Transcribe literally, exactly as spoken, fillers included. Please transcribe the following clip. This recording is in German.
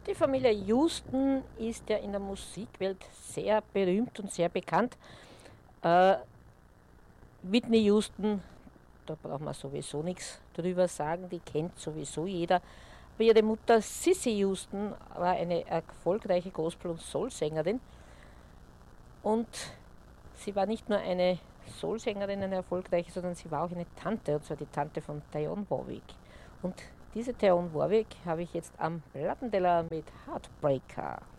Die Familie Houston ist ja in der Musikwelt sehr berühmt und sehr bekannt. Äh, Whitney Houston, da braucht man sowieso nichts drüber sagen, die kennt sowieso jeder. Aber ihre Mutter Cissy Houston war eine erfolgreiche Gospel- und Soul-Sängerin und sie war nicht nur eine Soul-Sängerin, eine erfolgreiche, sondern sie war auch eine Tante, und zwar die Tante von Dionne Warwick. Und diese Dionne Warwick habe ich jetzt am Plattenteller mit Heartbreaker.